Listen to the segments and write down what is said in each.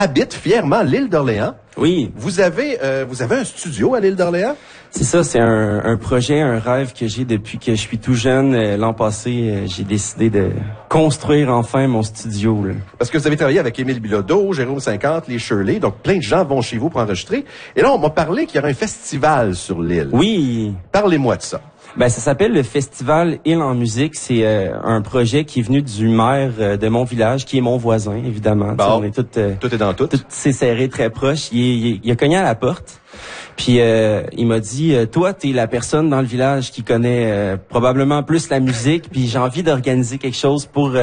habite fièrement l'île d'Orléans. Oui. Vous avez un studio à l'île d'Orléans? C'est ça, c'est un projet, un rêve que j'ai depuis que je suis tout jeune. L'an passé, j'ai décidé de construire enfin mon studio. Là. Parce que vous avez travaillé avec Émile Bilodeau, Jérôme 50, les Shirley, donc plein de gens vont chez vous pour enregistrer. Et là, on m'a parlé qu'il y aura un festival sur l'île. Oui. Parlez-moi de ça. Ben, ça s'appelle le Festival Île en musique. C'est un projet qui est venu du maire de mon village, qui est mon voisin, évidemment. Bon, on est tout est dans tout. Tout c'est serré, très proche. Il a cogné à la porte. Puis il m'a dit, toi, t'es la personne dans le village qui connaît probablement plus la musique. Puis j'ai envie d'organiser quelque chose pour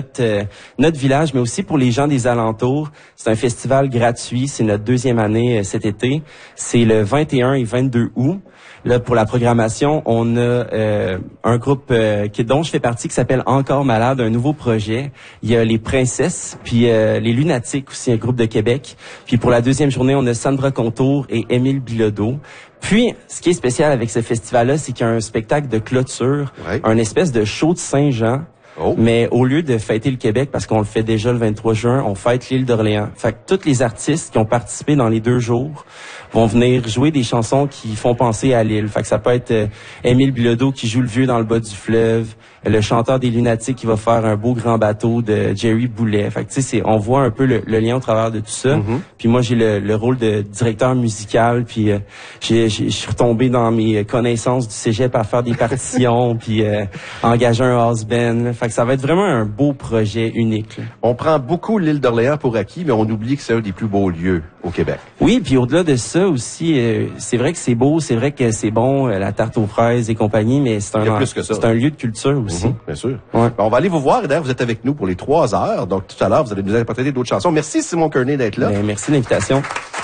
notre village, mais aussi pour les gens des alentours. C'est un festival gratuit. C'est notre 2e année cet été. C'est le 21 et 22 août. Là, pour la programmation, on a un groupe dont je fais partie qui s'appelle Encore Malade, un nouveau projet. Il y a les Princesses, puis les Lunatiques aussi, un groupe de Québec. Puis pour la 2e journée, on a Sandra Contour et Émile Bilodeau. Puis, ce qui est spécial avec ce festival-là, c'est qu'il y a un spectacle de clôture, un espèce de show de Saint-Jean. Oh. Mais au lieu de fêter le Québec, parce qu'on le fait déjà le 23 juin, on fête l'île d'Orléans. Fait que tous les artistes qui ont participé dans les 2 jours vont venir jouer des chansons qui font penser à l'île. Fait que ça peut être Émile Bilodeau qui joue le vieux dans le bas du fleuve, le chanteur des Lunatiques qui va faire un beau grand bateau de Jerry Boulet. Fait que tu sais, on voit un peu le lien au travers de tout ça. Mm-hmm. Puis moi, j'ai le rôle de directeur musical. Puis je suis retombé dans mes connaissances du cégep à faire des partitions, puis engager un house band. Fait que ça va être vraiment un beau projet unique. Là. On prend beaucoup l'île d'Orléans pour acquis, mais on oublie que c'est un des plus beaux lieux au Québec. Oui, puis au-delà de ça aussi, c'est vrai que c'est beau, c'est vrai que c'est bon, la tarte aux fraises et compagnie, mais c'est un lieu de culture aussi. Bien sûr. Ouais. On va aller vous voir. Et d'ailleurs, vous êtes avec nous pour les 3 heures. Donc, tout à l'heure, vous allez nous interpréter d'autres chansons. Merci, Simon Kearney, d'être là. Merci de l'invitation.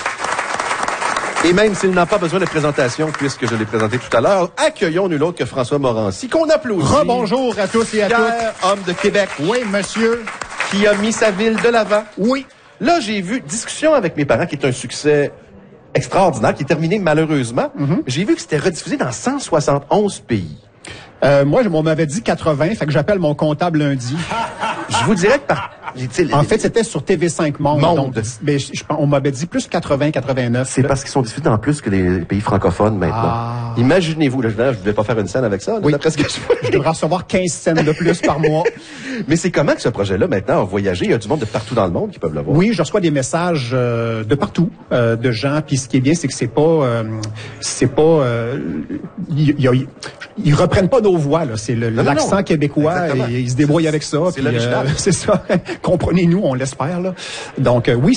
Et même s'il n'a pas besoin de présentation, puisque je l'ai présenté tout à l'heure, accueillons nul autre que François Morancy, qu'on applaudit. Rebonjour à tous et à toutes. Homme de Québec. Oui, monsieur. Qui a mis sa ville de l'avant. Oui. Là, j'ai vu Discussion avec mes parents, qui est un succès extraordinaire, qui est terminé malheureusement. Mm-hmm. J'ai vu que c'était rediffusé dans 171 pays. Moi, on m'avait dit 80, fait que j'appelle mon comptable lundi. Je vous dirais que en fait, c'était sur TV5 Monde. Donc, mais on m'avait dit plus 80, 89. C'est parce qu'ils sont diffusés en plus que les pays francophones maintenant. Ah. Imaginez-vous, là, je ne vais pas faire une scène avec ça. Là, oui. Je devrais recevoir 15 scènes de plus par mois. Mais c'est comment que ce projet-là, maintenant, a voyagé? Il y a du monde de partout dans le monde qui peuvent le voir. Oui, je reçois des messages de partout, de gens. Puis ce qui est bien, c'est que ils reprennent pas nos voix, là. C'est l'accent québécois et ils se débrouillent avec ça. C'est l'original. C'est ça. Comprenez-nous, on l'espère, là. Donc, oui,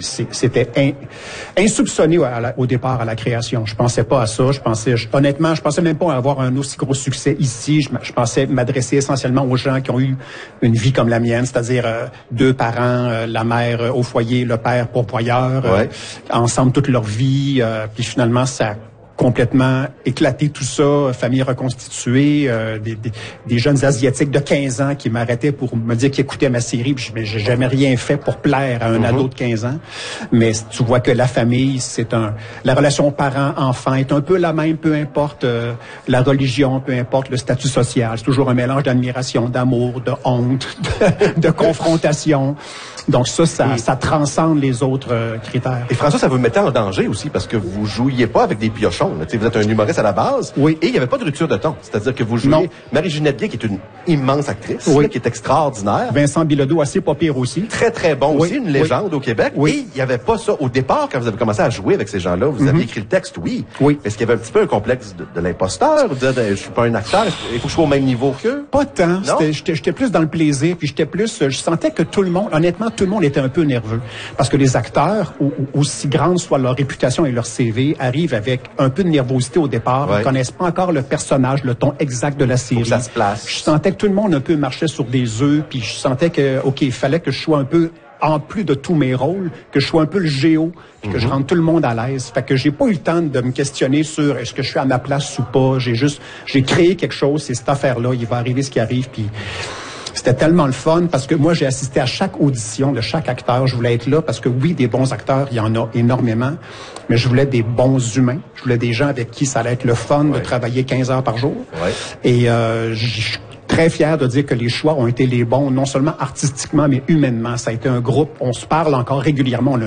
c'était insoupçonné au départ à la création. Je pensais pas à ça. Honnêtement, je pensais même pas avoir un aussi gros succès ici. Je pensais m'adresser essentiellement aux gens qui ont eu une vie comme la mienne, c'est-à-dire 2 parents, la mère au foyer, le père pourvoyeur, ensemble toute leur vie. Puis finalement, ça complètement éclaté tout ça, famille reconstituée, des jeunes Asiatiques de 15 ans qui m'arrêtaient pour me dire qu'ils écoutaient ma série, puis j'ai jamais rien fait pour plaire à un ado de 15 ans. Mais tu vois que la famille, la relation parent-enfant est un peu la même, peu importe la religion, peu importe le statut social. C'est toujours un mélange d'admiration, d'amour, de honte, de confrontation. Donc ça transcende les autres critères. Et François, ça vous mettait en danger aussi parce que vous jouiez pas avec des piochons. Là. Vous êtes un humoriste à la base. Oui. Et il n'y avait pas de rupture de ton. C'est-à-dire que vous jouez Marie-Ginette Guay, qui est une immense actrice, là, qui est extraordinaire. Vincent Bilodeau, assez pas pire aussi. Très, très bon aussi, une légende au Québec. Oui. Et il n'y avait pas ça. Au départ, quand vous avez commencé à jouer avec ces gens-là, vous aviez écrit le texte, oui. Est-ce qu'il y avait un petit peu un complexe de l'imposteur? Je suis pas un acteur, il faut que je sois au même niveau qu'eux? Pas tant. J'étais plus dans le plaisir, puis je sentais que tout le monde, honnêtement, tout le monde était un peu nerveux. Parce que les acteurs, aussi grande soit leur réputation et leur CV, arrivent avec un peu de nervosité au départ. Ils connaissent pas encore le personnage, le ton exact de la série. Faut que ça se place. Je sentais que tout le monde un peu marchait sur des œufs, puis je sentais que, il fallait que je sois un peu, en plus de tous mes rôles, que je sois un peu le géo, puis que je rende tout le monde à l'aise. Fait que j'ai pas eu le temps de me questionner sur est-ce que je suis à ma place ou pas. J'ai créé quelque chose, c'est cette affaire-là, il va arriver ce qui arrive, puis c'était tellement le fun parce que moi, j'ai assisté à chaque audition de chaque acteur. Je voulais être là parce que oui, des bons acteurs, il y en a énormément, mais je voulais des bons humains. Je voulais des gens avec qui ça allait être le fun de travailler 15 heures par jour. Et je suis très fier de dire que les choix ont été les bons, non seulement artistiquement, mais humainement. Ça a été un groupe, on se parle encore régulièrement.